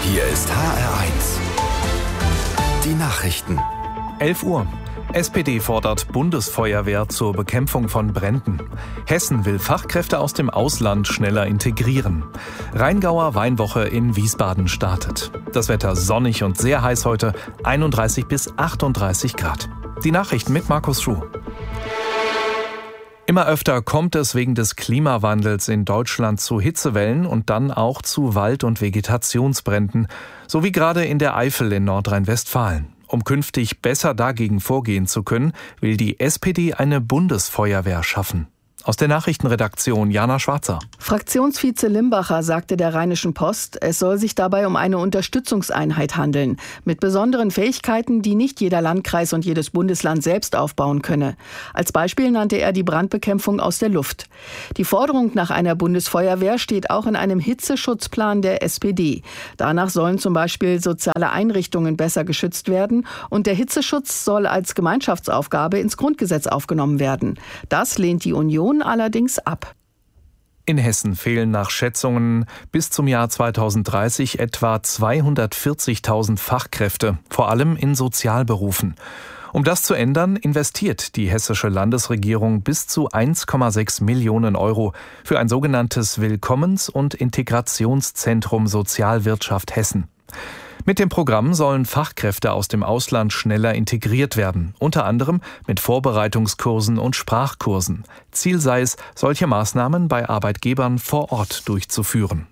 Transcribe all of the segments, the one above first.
Hier ist HR1. Die Nachrichten. 11 Uhr. SPD fordert Bundesfeuerwehr zur Bekämpfung von Bränden. Hessen will Fachkräfte aus dem Ausland schneller integrieren. Rheingauer Weinwoche in Wiesbaden startet. Das Wetter sonnig und sehr heiß heute, 31 bis 38 Grad. Die Nachrichten mit Markus Schuh. Immer öfter kommt es wegen des Klimawandels in Deutschland zu Hitzewellen und dann auch zu Wald- und Vegetationsbränden, so wie gerade in der Eifel in Nordrhein-Westfalen. Um künftig besser dagegen vorgehen zu können, will die SPD eine Bundesfeuerwehr schaffen. Aus der Nachrichtenredaktion Jana Schwarzer. Fraktionsvize Limbacher sagte der Rheinischen Post, es soll sich dabei um eine Unterstützungseinheit handeln, mit besonderen Fähigkeiten, die nicht jeder Landkreis und jedes Bundesland selbst aufbauen könne. Als Beispiel nannte er die Brandbekämpfung aus der Luft. Die Forderung nach einer Bundesfeuerwehr steht auch in einem Hitzeschutzplan der SPD. Danach sollen zum Beispiel soziale Einrichtungen besser geschützt werden und der Hitzeschutz soll als Gemeinschaftsaufgabe ins Grundgesetz aufgenommen werden. Das lehnt die Union allerdings ab. In Hessen fehlen nach Schätzungen bis zum Jahr 2030 etwa 240.000 Fachkräfte, vor allem in Sozialberufen. Um das zu ändern, investiert die hessische Landesregierung bis zu 1,6 Millionen Euro für ein sogenanntes Willkommens- und Integrationszentrum Sozialwirtschaft Hessen. Mit dem Programm sollen Fachkräfte aus dem Ausland schneller integriert werden, unter anderem mit Vorbereitungskursen und Sprachkursen. Ziel sei es, solche Maßnahmen bei Arbeitgebern vor Ort durchzuführen.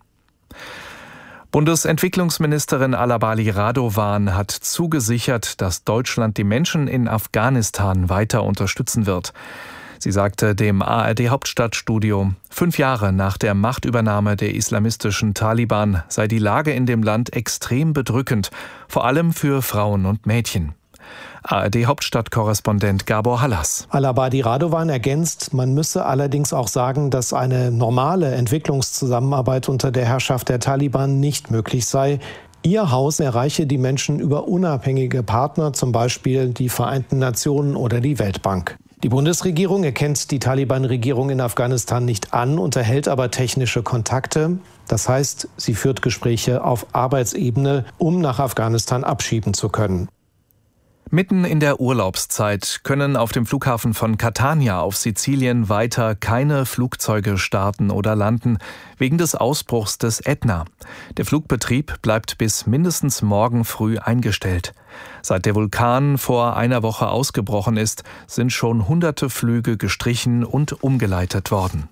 Bundesentwicklungsministerin Alabali Radovan hat zugesichert, dass Deutschland die Menschen in Afghanistan weiter unterstützen wird. Sie sagte dem ARD-Hauptstadtstudio, 5 Jahre nach der Machtübernahme der islamistischen Taliban sei die Lage in dem Land extrem bedrückend, vor allem für Frauen und Mädchen. ARD-Hauptstadtkorrespondent Gabor Hallas. Alabali Radovan ergänzt, man müsse allerdings auch sagen, dass eine normale Entwicklungszusammenarbeit unter der Herrschaft der Taliban nicht möglich sei. Ihr Haus erreiche die Menschen über unabhängige Partner, zum Beispiel die Vereinten Nationen oder die Weltbank. Die Bundesregierung erkennt die Taliban-Regierung in Afghanistan nicht an, unterhält aber technische Kontakte. Das heißt, sie führt Gespräche auf Arbeitsebene, um nach Afghanistan abschieben zu können. Mitten in der Urlaubszeit können auf dem Flughafen von Catania auf Sizilien weiter keine Flugzeuge starten oder landen, wegen des Ausbruchs des Ätna. Der Flugbetrieb bleibt bis mindestens morgen früh eingestellt. Seit der Vulkan vor einer Woche ausgebrochen ist, sind schon hunderte Flüge gestrichen und umgeleitet worden.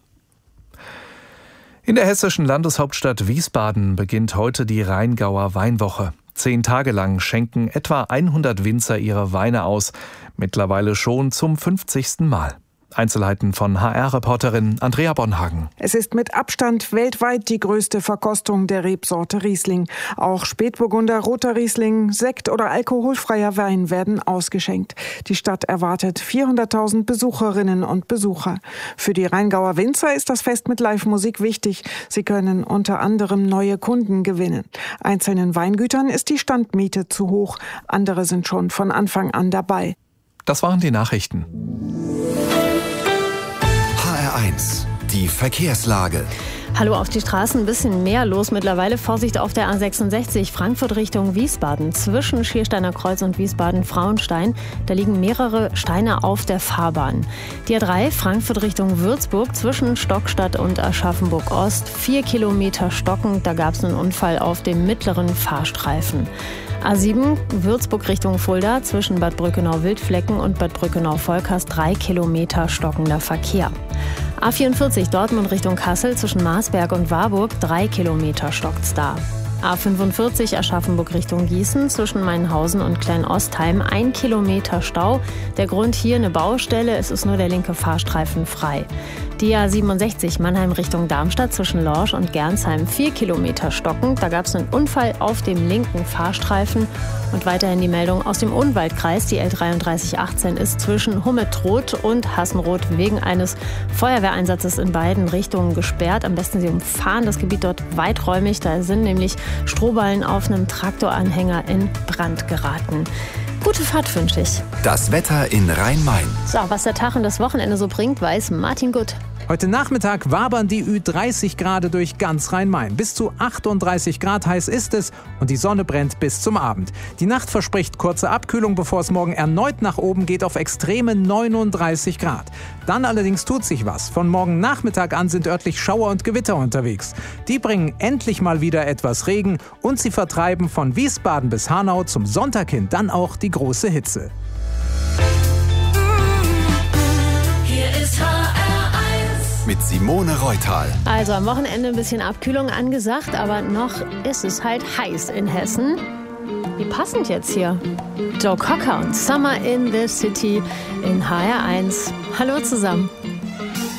In der hessischen Landeshauptstadt Wiesbaden beginnt heute die Rheingauer Weinwoche. 10 Tage lang schenken etwa 100 Winzer ihre Weine aus, mittlerweile schon zum 50. Mal. Einzelheiten von HR-Reporterin Andrea Bonhagen. Es ist mit Abstand weltweit die größte Verkostung der Rebsorte Riesling. Auch Spätburgunder, roter Riesling, Sekt oder alkoholfreier Wein werden ausgeschenkt. Die Stadt erwartet 400.000 Besucherinnen und Besucher. Für die Rheingauer Winzer ist das Fest mit Live-Musik wichtig. Sie können unter anderem neue Kunden gewinnen. Einzelnen Weingütern ist die Standmiete zu hoch. Andere sind schon von Anfang an dabei. Das waren die Nachrichten. HR1, die Verkehrslage. Hallo, auf die Straßen ein bisschen mehr los. Mittlerweile Vorsicht auf der A66 Frankfurt Richtung Wiesbaden. Zwischen Schiersteiner Kreuz und Wiesbaden-Frauenstein. Da liegen mehrere Steine auf der Fahrbahn. Die A3 Frankfurt Richtung Würzburg zwischen Stockstadt und Aschaffenburg-Ost. 4 Kilometer stockend. Da gab es einen Unfall auf dem mittleren Fahrstreifen. A7 Würzburg Richtung Fulda zwischen Bad Brückenau-Wildflecken und Bad Brückenau-Volkers 3 Kilometer stockender Verkehr. A44 Dortmund Richtung Kassel zwischen Marsberg und Warburg 3 Kilometer stockt's da. A45 Aschaffenburg Richtung Gießen zwischen Mainhausen und Kleinostheim 1 Kilometer Stau. Der Grund hier eine Baustelle, es ist nur der linke Fahrstreifen frei. Die A67 Mannheim Richtung Darmstadt zwischen Lorsch und Gernsheim 4 Kilometer stockend. Da gab es einen Unfall auf dem linken Fahrstreifen. Und weiterhin die Meldung aus dem Odenwaldkreis. Die L3318 ist zwischen Hummetroth und Hassenroth wegen eines Feuerwehreinsatzes in beiden Richtungen gesperrt. Am besten Sie umfahren das Gebiet dort weiträumig. Da sind nämlich Strohballen auf einem Traktoranhänger in Brand geraten. Gute Fahrt wünsche ich. Das Wetter in Rhein-Main. So, was der Tag und das Wochenende so bringt, weiß Martin Gutt. Heute Nachmittag wabern die Ü30 Grad durch ganz Rhein-Main. Bis zu 38 Grad heiß ist es und die Sonne brennt bis zum Abend. Die Nacht verspricht kurze Abkühlung, bevor es morgen erneut nach oben geht auf extreme 39 Grad. Dann allerdings tut sich was. Von morgen Nachmittag an sind örtlich Schauer und Gewitter unterwegs. Die bringen endlich mal wieder etwas Regen und sie vertreiben von Wiesbaden bis Hanau zum Sonntag hin dann auch die große Hitze. Hier ist HR1 mit Simone Reutal. Also am Wochenende ein bisschen Abkühlung angesagt, aber noch ist es halt heiß in Hessen. Wie passend jetzt hier. Joe Cocker und Summer in the City in HR1. Hallo zusammen.